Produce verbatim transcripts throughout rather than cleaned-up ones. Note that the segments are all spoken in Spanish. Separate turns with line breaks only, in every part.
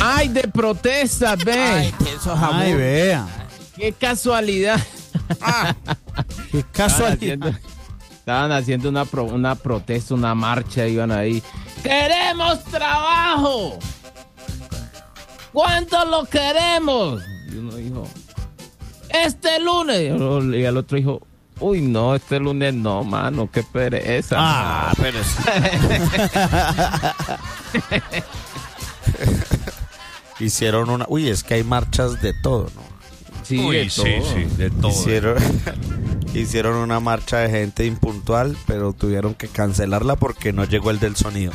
Ay, de protesta, ve.
Ay, eso jamón.
Ay, vea.
Qué casualidad.
Ah,
Qué
Estaban
casualidad.
haciendo, estaban haciendo una, pro- una protesta, una marcha, iban ahí. ¡Queremos trabajo! ¿Cuánto lo queremos? Y uno dijo, este lunes. Y el otro dijo, uy, no, este lunes no, mano, qué pereza.
Ah, pero es...
hicieron una... Uy, es que hay marchas de todo, ¿no?
Sí,
Uy,
de
sí,
todo.
sí, de todo.
Hicieron, hicieron una marcha de gente impuntual, pero tuvieron que cancelarla porque no llegó el del sonido.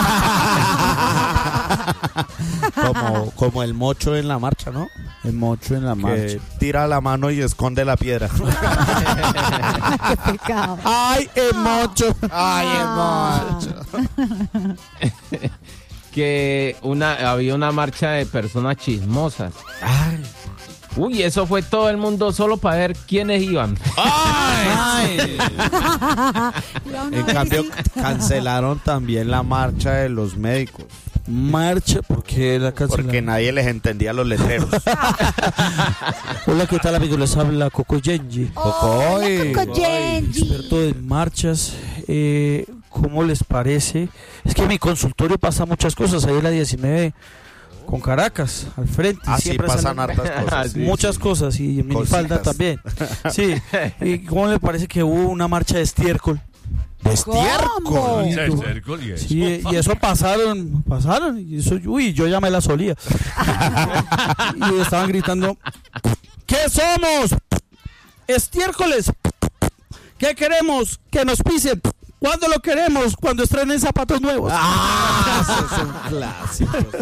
como, como el mocho en la marcha, ¿no?
El mocho en la
Que
marcha.
tira la mano y esconde la piedra.
Qué pecado.
¡Ay, el mocho!
Ay, el
Ah.
mocho.
Que una, había una marcha de personas chismosas. Uy, eso fue todo el mundo solo para ver quiénes iban.
¡Ay!
Iba uno
En
a ver
cambio,
si-
cancelaron también la marcha de los médicos.
Marcha, porque la canción.
Porque nadie les entendía los letreros.
Hola, ¿qué tal, amigos? Les habla Coco Genji,
Hola,
Cocoy.
Coco Genji.
experto en marchas. Eh, ¿Cómo les parece? Es que en mi consultorio pasa muchas cosas. Ahí en la diecinueve con Caracas, al frente.
Así
siempre
pasan
salen
hartas cosas.
Sí,
muchas
sí.
cosas y en minifalda
Cositas.
también. Sí. ¿Y cómo le parece que hubo una marcha de estiércol?
¿Cómo?
Sí, cerco y eso.
Sí, y eso pasaron, pasaron, y eso, uy, yo ya me la solía. Y estaban gritando, ¿qué somos? Estiércoles. ¿Qué queremos? Que nos pisen. ¿Cuándo lo queremos? Cuando estrenen zapatos nuevos.
Ah, eso es un clásico.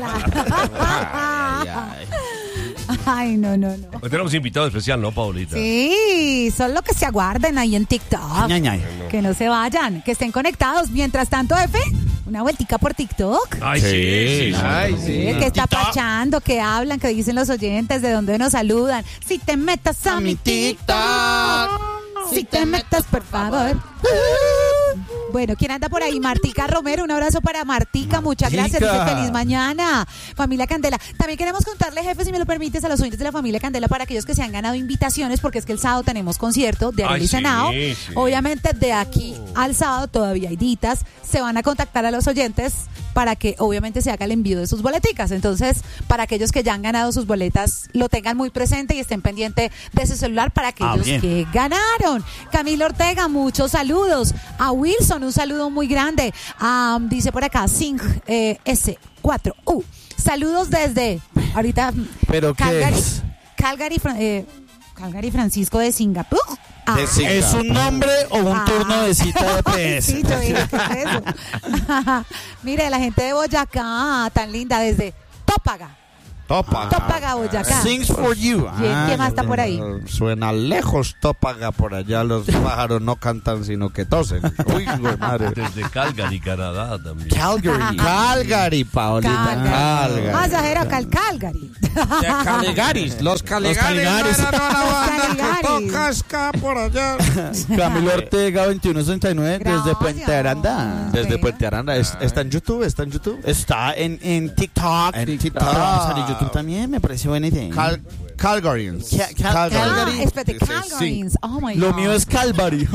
Ay, Ay, no, no, no.
Hoy tenemos invitado especial, ¿no, Paulita?
Sí, solo que se aguarden ahí en TikTok.
Ña, ña.
Que no se vayan, que estén conectados. Mientras tanto, Efe, una vueltica por TikTok.
Ay, sí, sí. sí.
Ay, sí.
Eh, que está
TikTok.
pachando, que hablan, que dicen los oyentes, de dónde nos saludan. Si te metas a, mi TikTok. Si te metas, por favor. Bueno, ¿quién anda por ahí? Martica Romero, un abrazo para Martica, muchas gracias, dice
Martica.
feliz mañana. Familia Candela, también queremos contarle, jefe, si me lo permites, a los oyentes de la Familia Candela, para aquellos que se han ganado invitaciones, porque es que el sábado tenemos concierto de
Ay,
Arely
sí,
Senao.
sí.
Obviamente de aquí al sábado todavía hay ditas, se van a contactar a los oyentes para que obviamente se haga el envío de sus boleticas. Entonces, para aquellos que ya han ganado sus boletas, lo tengan muy presente y estén pendientes de su celular para aquellos
Ah, bien.
que ganaron. Camilo Ortega, muchos saludos. A Wilson, un saludo muy grande. Ah, dice por acá, Sing eh, S cuatro U. Saludos desde, ahorita,
¿Pero qué
Calgary,
es?
Calgary, Fran- eh, Calgary Francisco de Singapur. Ah,
De Singapur.
¿Es un nombre o un
Ah.
turno de cita de P
Ay,
S?
sí, yo dije, ¿qué es eso? Mire, la gente de Boyacá, tan linda, desde Tópaga.
Tópaga.
Tópaga, Boyacá.
Sings for you.
¿Quién,
Ah,
quién más
ya,
está
ya.
por ahí?
Suena lejos Tópaga por allá. Los pájaros no cantan, sino que tosen. Uy, güey, madre.
Desde Calgary, Canadá también.
Calgary. Calgary, Paulita.
Calgary.
Calgary.
Más exagerado, Cal Calgary.
De Caligaris. Los Caligaris.
Caligaris.
No eran una banda que
Caligaris.
toca ska por allá.
Camilo Ortega, veintiuno sesenta y nueve, desde
Gracias.
Puente Aranda.
Desde Puente Aranda. ¿Es- ¿Está en YouTube? ¿Está en YouTube?
Está en, en TikTok.
En
Pero
TikTok.
vamos a salir en YouTube también, me parece buena idea.
Cal Calgarians.
Ca- cal-
Ah,
Calgary.
espérate,
Sí,
Calgary's. Oh my
Lo
God.
mío es Calvary.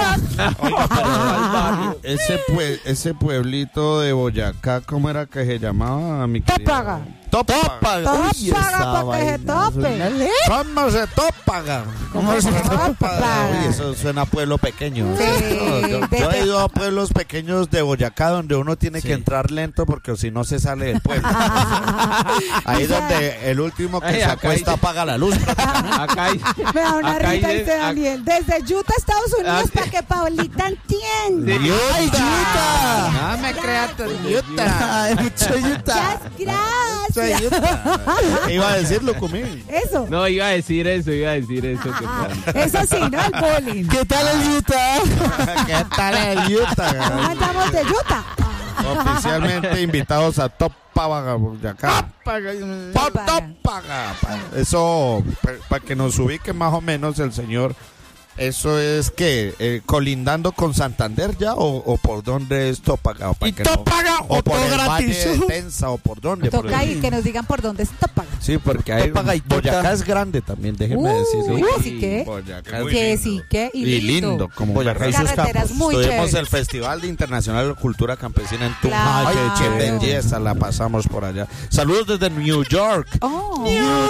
Ese, pue- ese pueblito de Boyacá, ¿cómo era que se llamaba? Mi querida?
Tópaga.
Tópaga.
Uy,
Tópaga,
esa
porque se
vaina,
tope.
suena le-
¿Cómo se tópaga?
¿Cómo se tópaga?
Uy, eso suena a pueblo pequeño.
Sí,
No, yo, yo
desde-
he ido a pueblos pequeños de Boyacá donde uno tiene que entrar lento porque si no se sale del pueblo. Ahí donde el último que
Ay,
se
acá
acuesta
hay-
apaga la luz.
Acá hay,
Me da una
acá hay
risa,
de-
dice Daniel. Desde Utah, Estados Unidos,
Ah,
para que Paulita entienda.
Sí.
¡Ay, Utah!
No me creas tan Utah.
Ay, mucho Utah.
Muchas
Soy
gracias.
Utah. Iba a decirlo conmigo.
Eso.
No, iba a decir eso, iba a decir eso. que tal.
Eso sí, ¿no? El bullying.
¿Qué tal el Utah?
¿Qué tal el Utah?
¿Cómo andamos de Utah?
Oficialmente invitados a Tópaga, Boyacá. Pop Tópaga. Eso, para que nos ubique más o menos el señor ¿Eso es qué? Eh, ¿Colindando con Santander ya? ¿O, o por dónde es Tópaga?
¿Y Tópaga o
por
todo
el
gratis?
Valle de Tensa o por dónde? Por
Toca
el-
ahí que nos digan por dónde es Tópaga.
Sí, porque hay
Tópaga y
Boyacá
Tota.
es grande también, déjenme
Uy,
decirlo.
que sí que.
Boyacá es
Que sí que. Y,
y lindo, como Boyacá y sus
Carreteras
campos.
muy
Tuvimos
chéveres.
el Festival de Internacional de Cultura Campesina en Tunja.
Claro.
Ay, qué
Claro.
belleza, la pasamos por allá. Saludos desde New York.
Oh.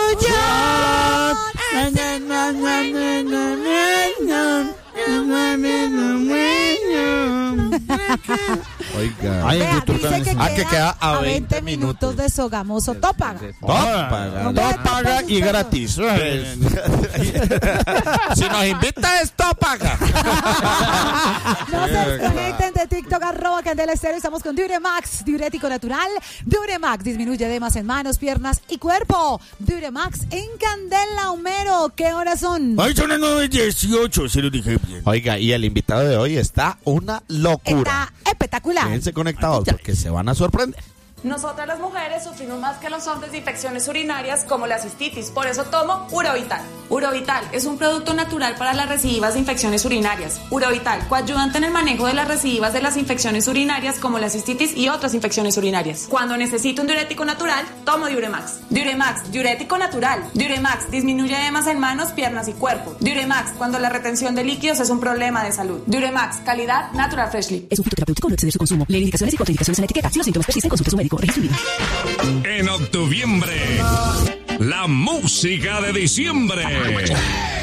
Oiga.
Ay,
Vea,
YouTube
dice que
también.
Ah, que queda a
a
veinte
veinte minutos de Sogamoso Tópaga.
Tópaga.
Tópaga y gratis.
Pues, si nos invita es Tópaga.
No se desconecten de TikTok, arroba Candela Estéreo. Estamos con Duremax, diurético natural. Duremax disminuye edemas en manos, piernas y cuerpo. Duremax en Candela, Homero. ¿Qué horas son?
Ay, son las nueve dieciocho, se lo dije bien.
Oiga, y el invitado de hoy está una locura.
Está espectacular.
Quédense conectados porque se van a sorprender.
Nosotras las mujeres sufrimos más que los hombres de infecciones urinarias como la cistitis, por eso tomo Urovital. Urovital es un producto natural para las recidivas de infecciones urinarias. Urovital, coayudante en el manejo de las recidivas de las infecciones urinarias como la cistitis y otras infecciones urinarias. Cuando necesito un diurético natural, tomo Diuremax. Diuremax, diurético natural. Diuremax disminuye edemas en manos, piernas y cuerpo. Diuremax, cuando la retención de líquidos es un problema de salud. Diuremax, calidad Natural Freshly.
Es un fitoterapéutico, no exceder su consumo. Lee indicaciones y contraindicaciones en la etiqueta. Si los síntomas persisten, consulte a su médico. Registro
En octubre, la música de diciembre.